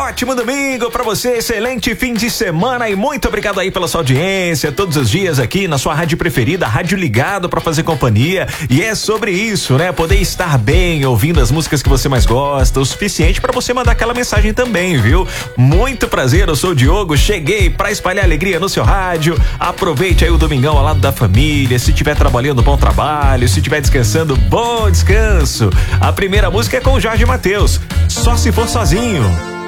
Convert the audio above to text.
ótimo domingo pra você, excelente fim de semana e muito obrigado aí pela sua audiência, todos os dias aqui na sua rádio preferida, Rádio Ligado pra fazer companhia, e é sobre isso, né? Poder estar bem, ouvindo as músicas que você mais gosta, o suficiente pra você mandar aquela mensagem também, viu? Muito prazer, eu sou o Diogo, cheguei pra espalhar alegria no seu rádio, aproveite aí o domingão ao lado da família, se estiver trabalhando, bom trabalho, se estiver descansando, bom descanso. A primeira música é com o Jorge Mateus, Só Se For Sozinho.